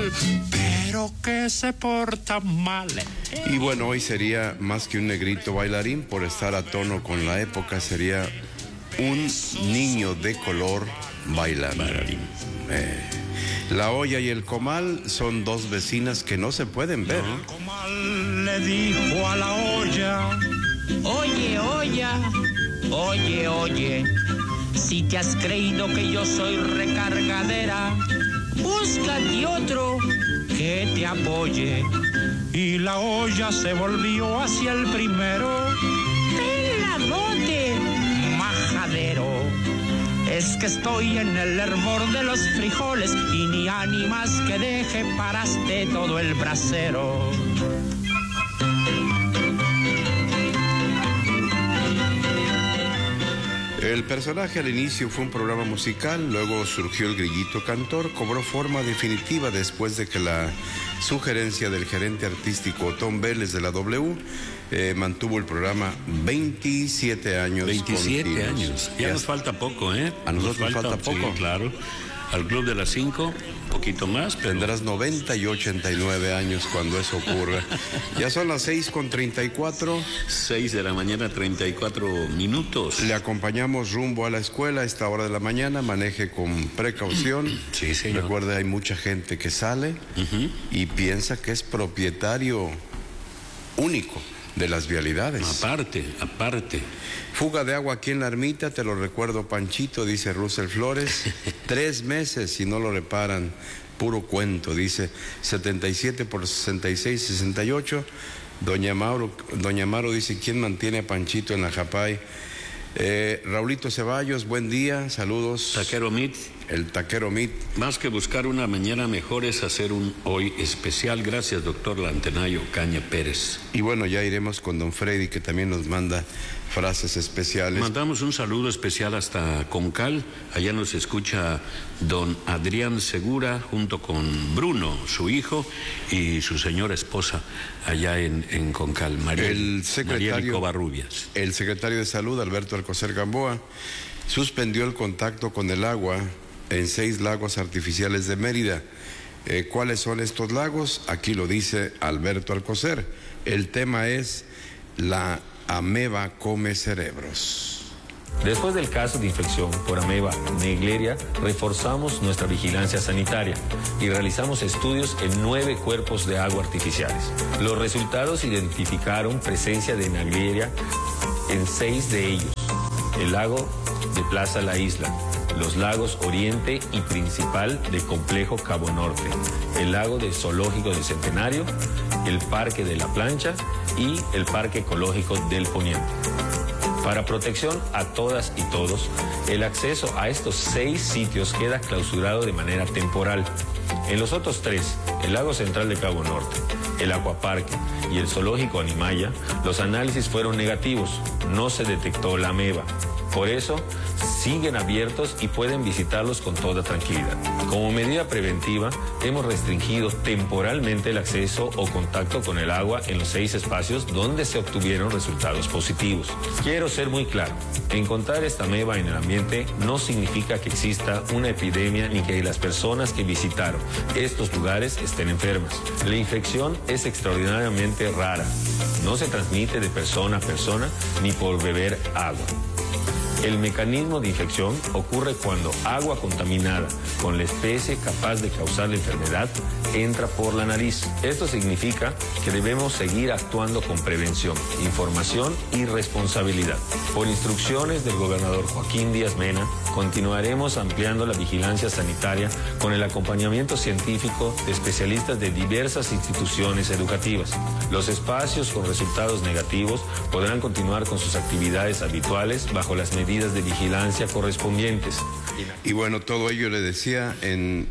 mal, pero que se porta mal. Y bueno, hoy sería más que un negrito bailarín, por estar a tono con la época, sería un niño de color bailando. La olla y el comal son dos vecinas que no se pueden ver. El comal le dijo a la olla: Oye, olla, oye, si te has creído que yo soy recargadera, búscate otro que te apoye. Y la olla se volvió hacia el primero: ¡Pelabote! Majadero. Es que estoy en el hervor de los frijoles y ni ánimas que deje paraste todo el brasero. El personaje al inicio fue un programa musical, luego surgió el grillito cantor, cobró forma definitiva después de que la sugerencia del gerente artístico Tom Vélez de la W mantuvo el programa 27 años. 27 continuos. años. Ya nos falta poco, ¿eh? A nosotros nos falta poco. Sí, claro. Al Club de las 5, poquito más. Pero... Tendrás 90 y 89 años cuando eso ocurra. Ya son las 6:34. 6 de la mañana, 34 minutos. Le acompañamos rumbo a la escuela a esta hora de la mañana. Maneje con precaución. Sí, señor. Recuerde, hay mucha gente que sale y piensa que es propietario único de las vialidades. Aparte. Fuga de agua aquí en la ermita, te lo recuerdo, Panchito, dice Russell Flores. 3 meses y no lo reparan. Puro cuento, dice 77 por 66, 68. Doña Mauro dice: ¿quién mantiene a Panchito en la Japay? Raulito Ceballos, buen día, saludos. Taquero Meat. El Taquero Meat. Más que buscar una mañana mejor es hacer un hoy especial. Gracias, doctor Lantenayo Caña Pérez. Y bueno, ya iremos con don Freddy, que también nos manda frases especiales. Mandamos un saludo especial hasta Concal. Allá nos escucha don Adrián Segura junto con Bruno, su hijo, y su señora esposa allá en Concal, María Covarrubias. El secretario de Salud, Alberto Alcocer Gamboa, suspendió el contacto con el agua en 6 lagos artificiales de Mérida. ¿Cuáles son estos lagos? Aquí lo dice Alberto Alcocer. El tema es: la ameba come cerebros. Después del caso de infección por ameba Naegleria, reforzamos nuestra vigilancia sanitaria y realizamos estudios en 9 cuerpos de agua artificiales. Los resultados identificaron presencia de Naegleria en 6 de ellos: el lago de Plaza La Isla, los lagos Oriente y Principal de Complejo Cabo Norte, el lago del Zoológico del Centenario, el Parque de la Plancha y el Parque Ecológico del Poniente. Para protección a todas y todos, el acceso a estos 6 sitios queda clausurado de manera temporal. En los otros 3, el lago central de Cabo Norte, el acuaparque y el zoológico Animaya, los análisis fueron negativos, no se detectó la ameba. Por eso, siguen abiertos y pueden visitarlos con toda tranquilidad. Como medida preventiva, hemos restringido temporalmente el acceso o contacto con el agua en los 6 espacios donde se obtuvieron resultados positivos. Quiero ser muy claro: encontrar esta ameba en el ambiente no significa que exista una epidemia ni que las personas que visitaron estos lugares estén enfermas. La infección es extraordinariamente rara. No se transmite de persona a persona ni por beber agua. El mecanismo de infección ocurre cuando agua contaminada con la especie capaz de causar la enfermedad entra por la nariz. Esto significa que debemos seguir actuando con prevención, información y responsabilidad. Por instrucciones del gobernador Joaquín Díaz Mena, continuaremos ampliando la vigilancia sanitaria con el acompañamiento científico de especialistas de diversas instituciones educativas. Los espacios con resultados negativos podrán continuar con sus actividades habituales bajo las medidas de vigilancia correspondientes. Y bueno, todo ello le decía en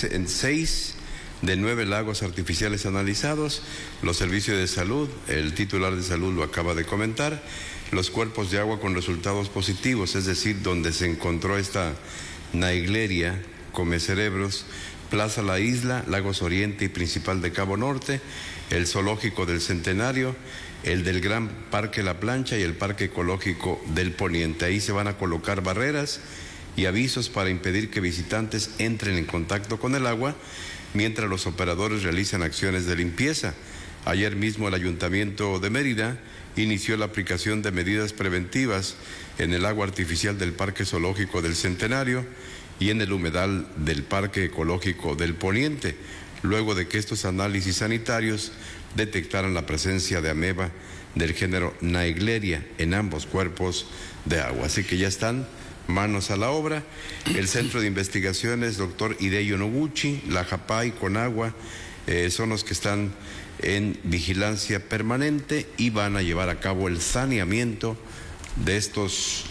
6 de 9 lagos artificiales analizados. Los servicios de salud, el titular de salud lo acaba de comentar, los cuerpos de agua con resultados positivos, es decir, donde se encontró esta Naegleria come cerebros: Plaza La Isla, Lagos Oriente y Principal de Cabo Norte, el Zoológico del Centenario, el del Gran Parque La Plancha y el Parque Ecológico del Poniente. Ahí se van a colocar barreras y avisos para impedir que visitantes entren en contacto con el agua mientras los operadores realizan acciones de limpieza. Ayer mismo el Ayuntamiento de Mérida inició la aplicación de medidas preventivas en el agua artificial del Parque Zoológico del Centenario y en el humedal del Parque Ecológico del Poniente, luego de que estos análisis sanitarios detectaran la presencia de ameba del género Naegleria en ambos cuerpos de agua. Así que ya están manos a la obra. El Centro de Investigaciones Dr. Hideo Noguchi, la JAPAI, Conagua, son los que están en vigilancia permanente y van a llevar a cabo el saneamiento de estos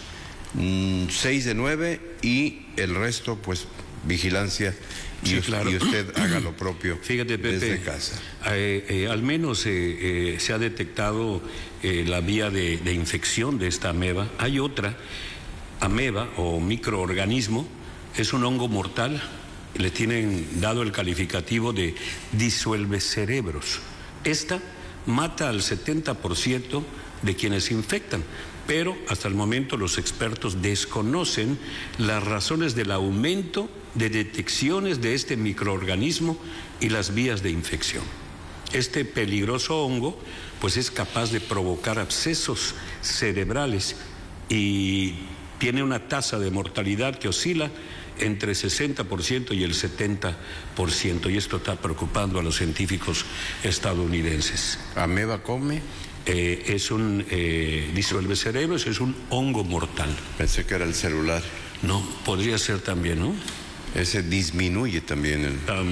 6 de 9 y el resto, pues, vigilancia. Sí, claro. Y usted haga lo propio. Fíjate, Pepe, desde casa. Al menos se ha detectado la vía de infección de esta ameba. Hay otra ameba o microorganismo, es un hongo mortal, le tienen dado el calificativo de disuelve cerebros. Esta mata al 70% de quienes se infectan, pero hasta el momento los expertos desconocen las razones del aumento de detecciones de este microorganismo y las vías de infección. Este peligroso hongo pues es capaz de provocar abscesos cerebrales y tiene una tasa de mortalidad que oscila entre 60% y el 70%, y esto está preocupando a los científicos estadounidenses. ¿Ameba come? Es un disuelve cerebros, es un hongo mortal. Pensé que era el celular. No, podría ser también, ¿no? Ese disminuye también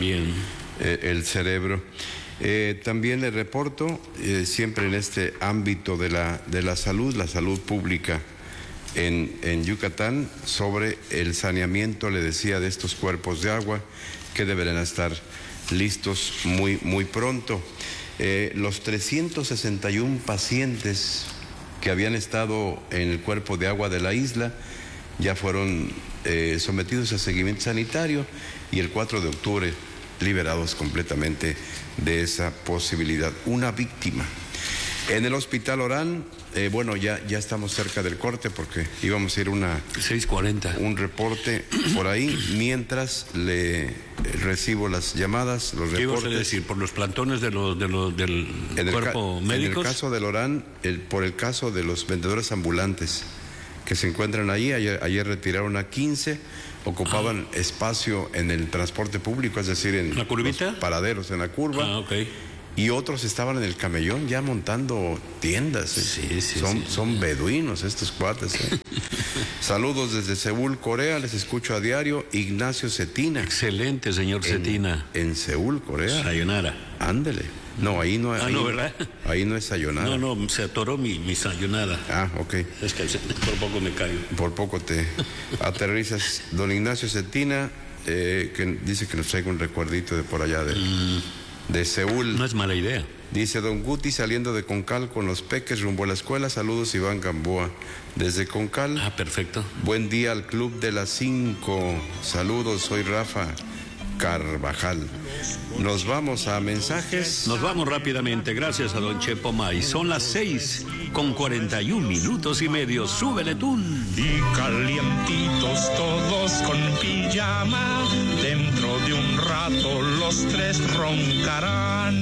el cerebro. También le reporto, siempre en este ámbito de la salud pública en Yucatán, sobre el saneamiento, le decía, de estos cuerpos de agua que deberán estar listos muy, muy pronto. Los 361 pacientes que habían estado en el cuerpo de agua de la isla ya fueron sometidos a seguimiento sanitario y el 4 de octubre liberados completamente de esa posibilidad. Una víctima. En el Hospital Orán, bueno, ya estamos cerca del corte porque íbamos a ir 6:40. Un reporte por ahí, mientras le recibo las llamadas, los reportes. ¿Qué ibas a decir? ¿Por los plantones del cuerpo médicos? En el caso del Orán, por el caso de los vendedores ambulantes que se encuentran ahí, ayer retiraron a 15, ocupaban espacio en el transporte público, es decir, en ¿la curvita? Los paraderos, en la curva. Ok. Y otros estaban en el camellón ya montando tiendas. Sí. Son beduinos estos cuates. Saludos desde Seúl, Corea. Les escucho a diario. Ignacio Cetina. Excelente, señor Cetina. En Seúl, Corea. Sayonara. Ándele. No, ahí no. No, ¿verdad? Ahí no es sayonara. No, se atoró mi sayonara. Ah, ok. Es que por poco me caigo. Por poco te aterrizas. Don Ignacio Cetina, que dice que nos traiga un recuerdito de por allá de Seúl. No es mala idea. Dice don Guti, saliendo de Concal con los peques rumbo a la escuela. Saludos, Iván Gamboa desde Concal. Ah, perfecto. Buen día al Club de las 5. Saludos, soy Rafa Carvajal. Nos vamos a mensajes. Nos vamos rápidamente, gracias a don Chepo May. Son las 6:41 minutos y medio. Súbele tú. Y calientitos todos con pijama, dentro de un rato los tres roncarán.